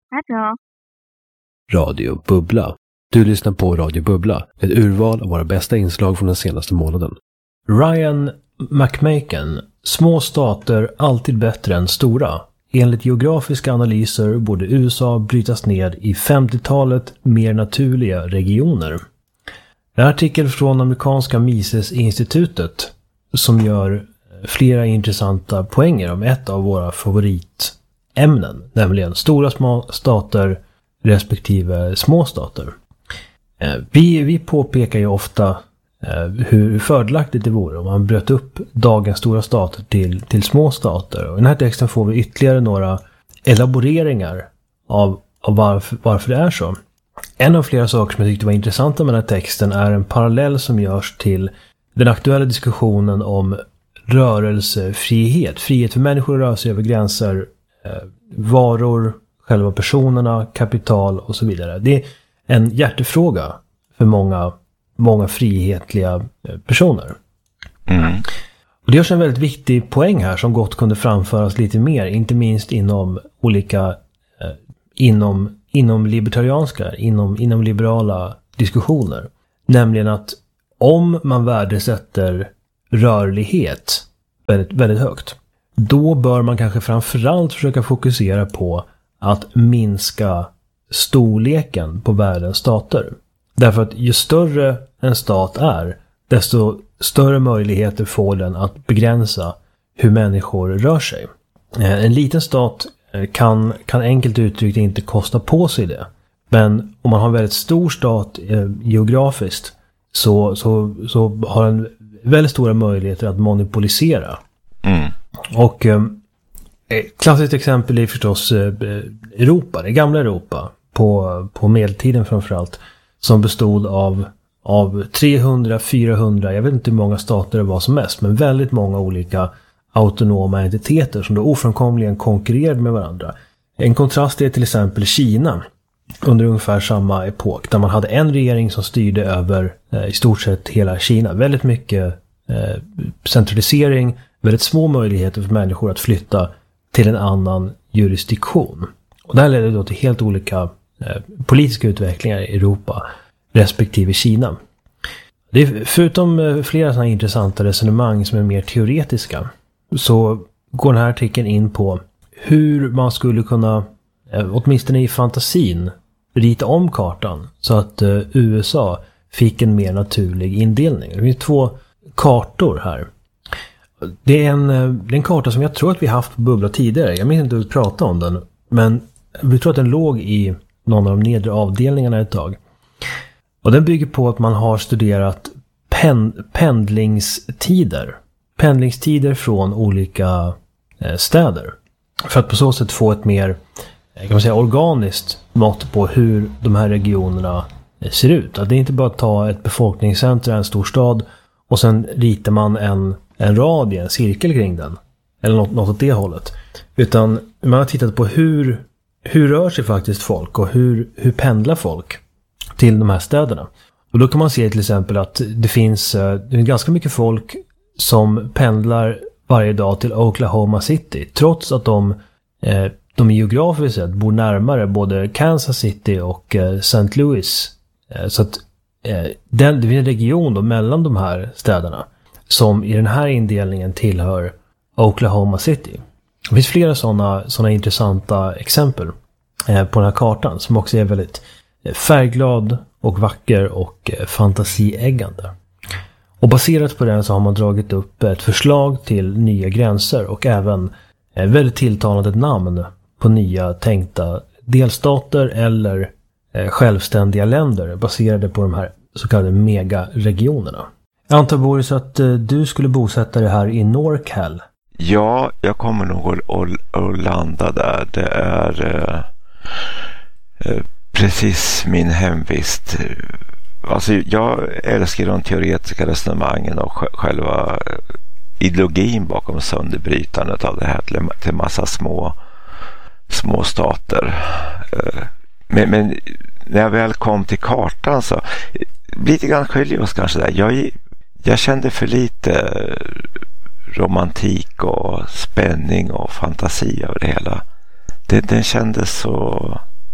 Hallå. Radio Bubbla. Du lyssnar på Radio Bubbla, ett urval av våra bästa inslag från den senaste månaden. Ryan McMaken, små stater alltid bättre än stora. Enligt geografiska analyser borde USA brytas ned i 50-talet mer naturliga regioner. En artikel från amerikanska Mises-institutet som gör flera intressanta poänger om ett av våra favoritämnen, nämligen stora små stater respektive små stater. Vi påpekar ju ofta hur fördelaktigt det vore om man bröt upp dagens stora stater till små stater. Och i den här texten får vi ytterligare några elaboreringar av varför det är så. En av flera saker som jag tyckte var intressanta med den här texten är en parallell som görs till den aktuella diskussionen om rörelsefrihet. Frihet för människor att röra sig över gränser, varor, själva personerna, kapital och så vidare. Det är en hjärtefråga för många frihetliga personer. Och det görs en väldigt viktig poäng här som gott kunde framföras lite mer, inte minst inom olika inom libertarianska, inom liberala diskussioner. Nämligen att om man värdesätter rörlighet väldigt, väldigt högt, då bör man kanske framförallt försöka fokusera på att minska storleken på världens stater. Därför att ju större en stat är, desto större möjligheter får den att begränsa hur människor rör sig. En liten stat kan enkelt uttryckt inte kosta på sig det. Men om man har en väldigt stor stat geografiskt så har den väldigt stora möjligheter att monopolisera. Och ett klassiskt exempel är förstås Europa, det gamla Europa på medeltiden framförallt, som bestod av 300, 400, jag vet inte hur många stater det var som mest, men väldigt många olika autonoma entiteter som då ofrånkomligen konkurrerade med varandra. En kontrast är till exempel Kina under ungefär samma epok, där man hade en regering som styrde över i stort sett hela Kina. Väldigt mycket centralisering, väldigt små möjligheter för människor att flytta till en annan jurisdiktion. Och det här ledde då till helt olika politiska utvecklingar i Europa respektive Kina. Det är, förutom flera sådana intressanta resonemang som är mer teoretiska, så går den här artikeln in på hur man skulle kunna, åtminstone i fantasin, rita om kartan så att USA fick en mer naturlig indelning. Det finns 2 kartor här. Det är en karta som jag tror att vi haft på Bubbla tidigare. Jag minns inte hur vi pratade om den, men vi tror att den låg i någon av de nedre avdelningarna ett tag. Och den bygger på att man har studerat pendlingstider från olika städer. För att på så sätt få ett mer, kan man säga, organiskt mått på hur de här regionerna ser ut. Att det är inte bara att ta ett befolkningscenter, en stor stad, och sen ritar man en radie, en cirkel kring den. Eller något åt det hållet. Utan man har tittat på hur rör sig faktiskt folk och hur pendlar folk till de här städerna. Och då kan man se till exempel att det finns ganska mycket folk som pendlar varje dag till Oklahoma City, trots att de geografiskt sett bor närmare både Kansas City och St. Louis. Så att det finns en region då mellan de här städerna som i den här indelningen tillhör Oklahoma City. Det finns flera sådana intressanta exempel på den här kartan som också är väldigt färgglad och vacker och fantasieggande. Och baserat på den så har man dragit upp ett förslag till nya gränser och även väldigt tilltalande namn på nya tänkta delstater eller självständiga länder baserade på de här så kallade megaregionerna. Jag antar, Boris, att du skulle bosätta dig här i NorCal. Ja, jag kommer nog att landa där. Det är precis min hemvist. Alltså, jag älskar de teoretiska resonemangen och själva ideologin bakom sönderbrytandet av det här till massa små stater. Men när jag väl kom till kartan så lite grann skiljer oss kanske där. Jag kände för lite romantik och spänning och fantasi över det hela. Den kändes så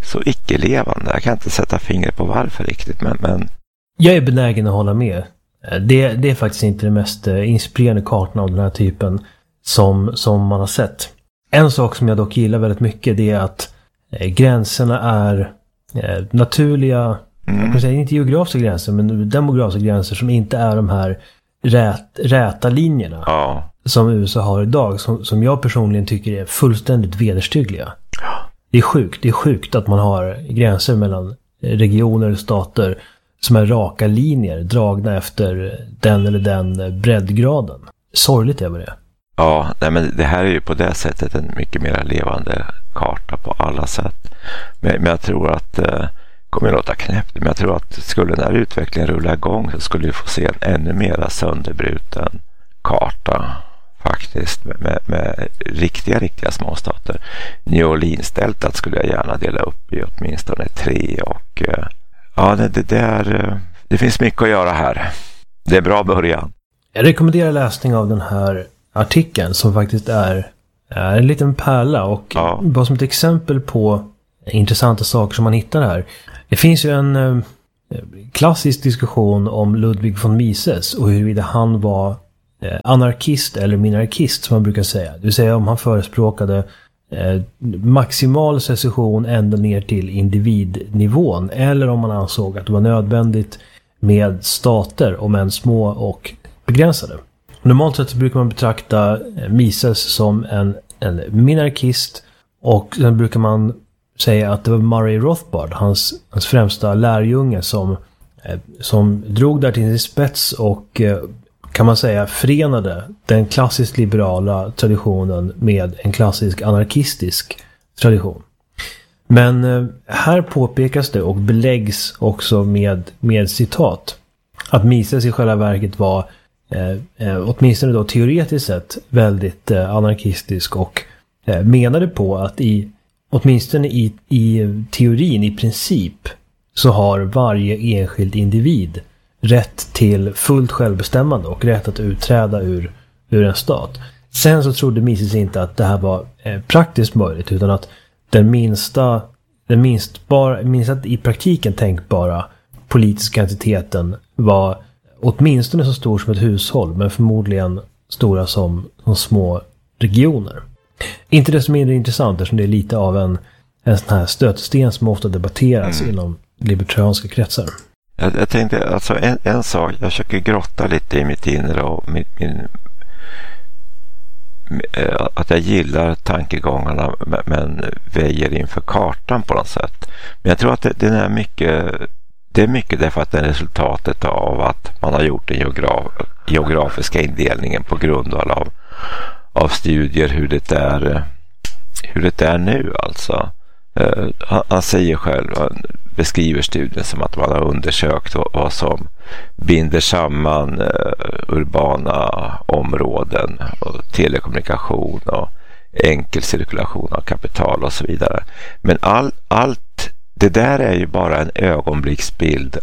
så icke-levande. Jag kan inte sätta fingret på varför riktigt, men... Jag är benägen att hålla med. Det är faktiskt inte den mest inspirerande kartan av den här typen som man har sett. En sak som jag dock gillar väldigt mycket, det är att gränserna är naturliga, jag kan säga inte geografiska gränser, men demografiska gränser som inte är de här räta linjerna som USA har idag, som jag personligen tycker är fullständigt vederstyggliga. Det är sjukt att man har gränser mellan regioner och stater som är raka linjer dragna efter den eller den breddgraden. Sorgligt är det. Ja, nej, men det här är ju på det sättet en mycket mer levande karta på alla sätt. Men jag tror att kommer att låta knäppt, men jag tror att skulle den här utvecklingen rulla igång så skulle vi få se en ännu mer sönderbruten karta faktiskt med riktiga småstater. New Orleans-deltat skulle jag gärna dela upp i åtminstone 3 och ja, det finns mycket att göra här. Det är bra början. Jag rekommenderar läsning av den här artikeln som faktiskt är en liten pärla och bara som ett exempel på intressanta saker som man hittar här. Det finns ju en klassisk diskussion om Ludwig von Mises och huruvida han var anarkist eller minarkist som man brukar säga. Det vill säga om han förespråkade maximal secession ända ner till individnivån eller om man ansåg att det var nödvändigt med stater, om än små och begränsade. Normalt sett brukar man betrakta Mises som en minarkist och sen brukar man säga att det var Murray Rothbard, hans främsta lärjunge som drog där till sin spets och kan man säga förenade den klassiskt liberala traditionen med en klassisk anarkistisk tradition. Men här påpekas det och beläggs också med citat att Mises i själva verket var åtminstone då teoretiskt sett väldigt anarkistisk och menade på att åtminstone i teorin, i princip, så har varje enskild individ rätt till fullt självbestämmande och rätt att utträda ur en stat. Sen så trodde Mises inte att det här var praktiskt möjligt, utan att den minsta i praktiken tänkbara politiska entiteten var åtminstone så stor som ett hushåll, men förmodligen stora som små regioner. Inte desto mindre intressant eftersom det är lite av en sån här stötesten som ofta debatteras inom libertarianska kretsar. Jag tänkte, alltså en sak, jag försöker grotta lite i mitt inre och att jag gillar tankegångarna men väjer inför kartan på något sätt. Men jag tror att det är mycket därför att det är resultatet av att man har gjort den geografiska indelningen på grundval av studier hur det är nu alltså. Han säger själv, han beskriver studien som att man har undersökt vad som binder samman urbana områden och telekommunikation och enkel cirkulation av kapital och så vidare. Men allt det där är ju bara en ögonblicksbild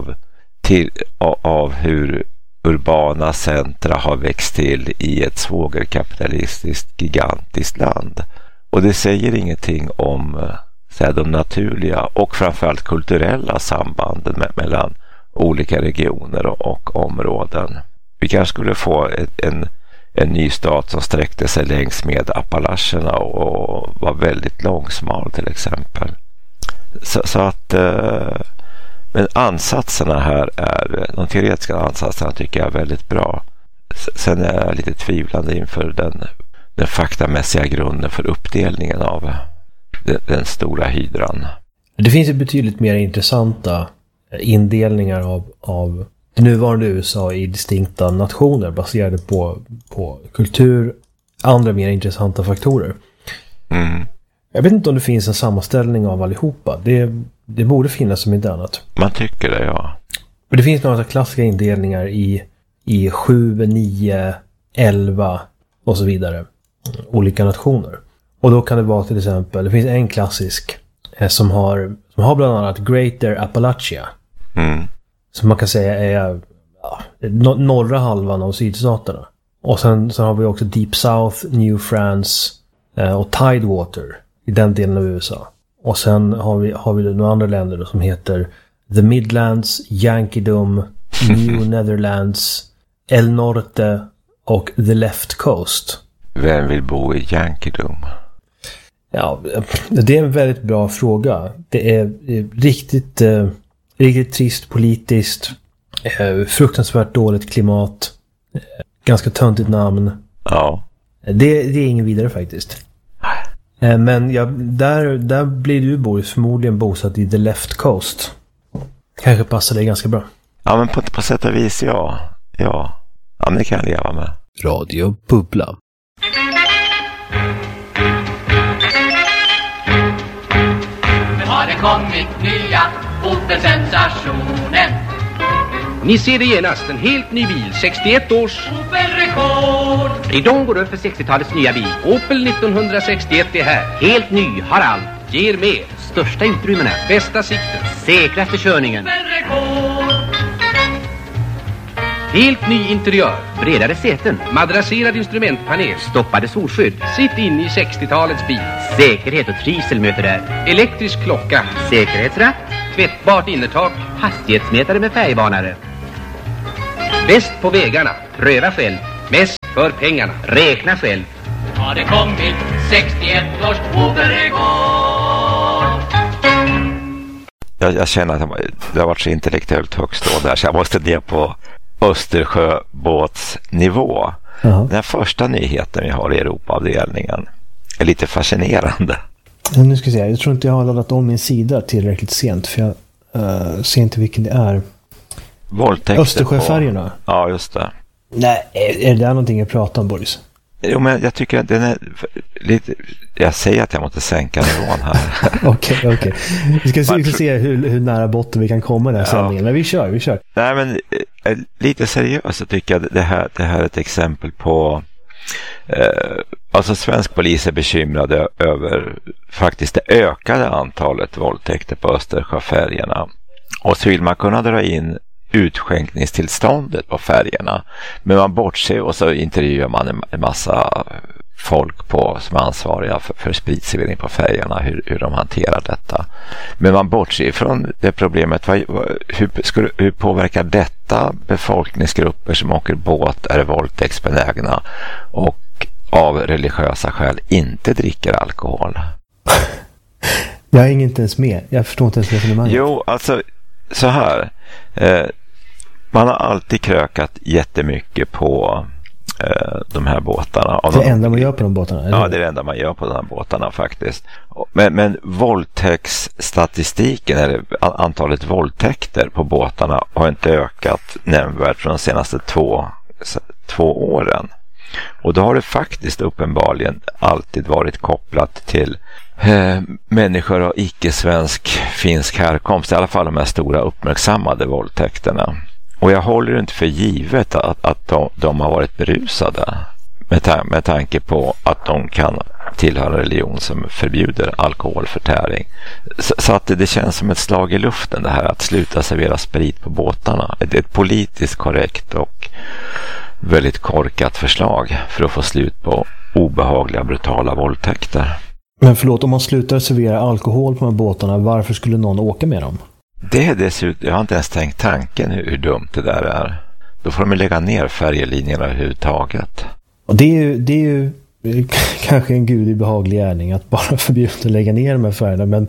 av hur urbana centra har växt till i ett svågerkapitalistiskt gigantiskt land. Och det säger ingenting om de naturliga och framförallt kulturella sambanden mellan olika regioner och områden. Vi kanske skulle få en ny stat som sträckte sig längs med Appalacherna och var väldigt långsmal till exempel. Så att men ansatserna här de teoretiska ansatserna tycker jag är väldigt bra. Sen är jag lite tvivlande inför den faktamässiga grunden för uppdelningen av den stora hydran. Det finns ju betydligt mer intressanta indelningar av det nuvarande USA i distinkta nationer baserade på kultur, andra mer intressanta faktorer. Jag vet inte om det finns en sammanställning av allihopa. Det borde finnas som inte annat. Man tycker det, ja. Men det finns några klassiska indelningar i 7, 9, 11 och så vidare. Olika nationer. Och då kan det vara till exempel, det finns en klassisk som har bland annat Greater Appalachia. Som man kan säga är norra halvan av sydstaterna. Och sen har vi också Deep South, New France och Tidewater i den delen av USA. Och sen har vi några andra länder då, som heter The Midlands, Yankeedom, New Netherlands, El Norte och The Left Coast. Vem vill bo i Yankeedom? Ja, det är en väldigt bra fråga. Det är riktigt trist politiskt. Fruktansvärt dåligt klimat. Ganska töntigt namn. Ja. Det är ingen vidare faktiskt. Men där blir du förmodligen bosatt i The Left Coast. Kanske passar dig ganska bra. Ja, men på sätt och vis ja. Ja, men det kan jag leva med. Radio Bubbla. Nu har det kommit nya Opel-sensationen. Ni ser det genast, en helt ny bil, 61 års Opel-rekord. Ridån går upp för 60-talets nya bil. Opel 1961 är här, helt ny, har allt, ger mer, största utrymmena, bästa sikten, säkraste körningen. Opel-rekord. Helt ny interiör, bredare säten, madrasserad instrumentpanel, stoppade solskydd. Sitt in i 60-talets bil. Säkerhet och trivsel möter där. Elektrisk klocka, säkerhetsratt, tvättbart innertak, hastighetsmätare med färgvarnare. Bäst på vägarna, pröva själv. Mest för pengarna, räkna själv. Har det kommit 61 års Opel-rekord. Jag känner att det har varit så intellektuellt högst då där, så jag måste ner på Östersjöbåtsnivå. Den första nyheten vi har i Europaavdelningen är lite fascinerande. Nu ska jag säga, jag tror inte jag har laddat om min sida tillräckligt sent, för jag ser inte vilken det är. Våldtäkter Östersjöfärgerna? På... Ja, just det. Nej, är det där någonting jag pratar om, Boris? Jo, men jag tycker att den är lite... Jag säger att jag måste sänka nivån här. Okej. Vi ska se hur nära botten vi kan komma i den här sändningen. Men vi kör. Nej, men lite seriöst så tycker jag det här är ett exempel på... alltså svensk polis är bekymrade över faktiskt det ökade antalet våldtäkter på Östersjöfärgerna. Och så vill man kunna dra in utskänkningstillståndet på färgerna, men man bortser och så intervjuar man en massa folk som är ansvariga för spritservering på färgerna, hur de hanterar detta. Men man bortser från det problemet, hur påverkar detta befolkningsgrupper som åker båt, är våldtäktsbenägna och av religiösa skäl inte dricker alkohol. Jag är inte ens med, jag förstår inte ens resonemanget. Jo, alltså så här. Man har alltid krökat jättemycket på de här båtarna. Det enda man gör på de båtarna? Eller? Ja, det är det enda man gör på de här båtarna faktiskt. Men våldtäktsstatistiken, eller antalet våldtäkter på båtarna, har inte ökat nämnvärt från de senaste två åren. Och då har det faktiskt uppenbarligen alltid varit kopplat till människor av icke-svensk finsk härkomst, i alla fall de här stora uppmärksammade våldtäkterna. Och jag håller inte för givet att de har varit berusade med tanke på att de kan tillhöra en religion som förbjuder alkoholförtäring. Så att det känns som ett slag i luften det här att sluta servera sprit på båtarna. Det är ett politiskt korrekt och väldigt korkat förslag för att få slut på obehagliga, brutala våldtäkter. Men förlåt, om man slutar servera alkohol på de här båtarna, varför skulle någon åka med dem? Det är dessutom, jag har inte ens tänkt tanken hur dumt det där är. Då får de lägga ner färjelinjerna överhuvudtaget. Och det är ju kanske en gudi behaglig gärning att bara förbjuda att lägga ner de här färgerna. Men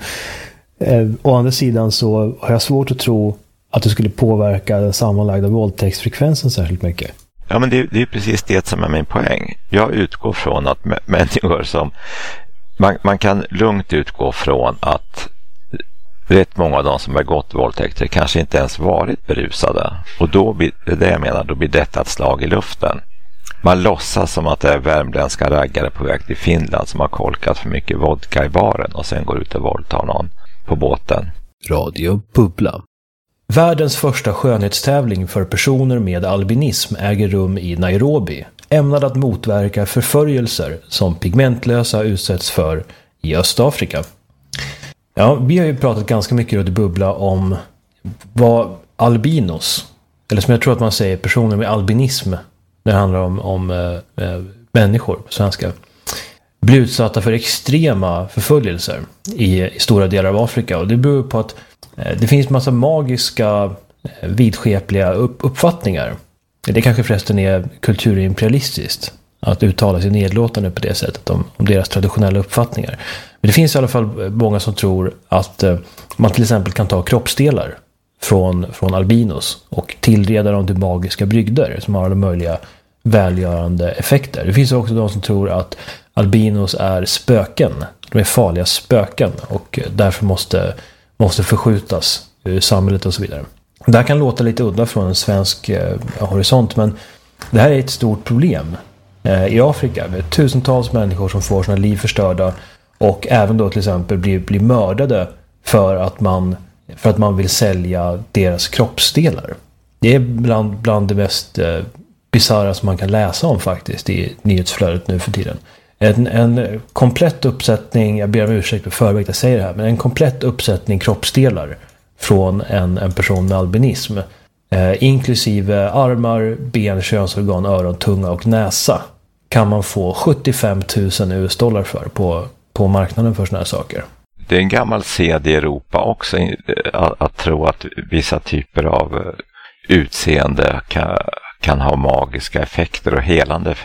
å andra sidan så har jag svårt att tro att det skulle påverka den sammanlagda våldtäktsfrekvensen särskilt mycket. Ja, men det är precis det som är min poäng. Jag utgår från att människor som... Man kan lugnt utgå från att rätt många av de som har gått våldtäkter kanske inte ens varit berusade. Och då blir det jag menar, då blir detta ett slag i luften. Man låtsas som att det är värmländska raggare på väg till Finland som har kolkat för mycket vodka i baren och sen går ut och våldtar någon på båten. Radio Bubbla. Världens första skönhetstävling för personer med albinism äger rum i Nairobi, ämnad att motverka förföljelser som pigmentlösa utsätts för i Östafrika. Ja, vi har ju pratat ganska mycket i Radio Bubbla om vad albinos, eller som jag tror att man säger personer med albinism, det handlar om människor på svenska. blir utsatta för extrema förföljelser i stora delar av Afrika. Och det beror på att det finns massa magiska vidskepliga uppfattningar. Det kanske förresten är kulturimperialistiskt att uttala sig nedlåtande på det sättet om deras traditionella uppfattningar. Men det finns i alla fall många som tror att man till exempel kan ta kroppsdelar från albinos och tillreda dem till magiska brygder som har alla möjliga välgörande effekter. Det finns också de som tror att albinos är spöken. De är farliga spöken och därför måste förskjutas ur samhället och så vidare. Det här kan låta lite udda från en svensk horisont, men det här är ett stort problem i Afrika med tusentals människor som får sina liv förstörda och även då till exempel blir mördade för att man vill sälja deras kroppsdelar. Det är bland det mest bizarra som man kan läsa om faktiskt i nyhetsflödet nu för tiden. En komplett uppsättning, jag ber om ursäkt för förväg att jag säger det här, men en komplett uppsättning kroppsdelar från en person med albinism, inklusive armar, ben, könsorgan, öron, tunga och näsa, kan man få 75 000 US-dollar för på marknaden för såna här saker. Det är en gammal sed i Europa också att tro att vissa typer av utseende kan ha magiska effekter och helande effekter.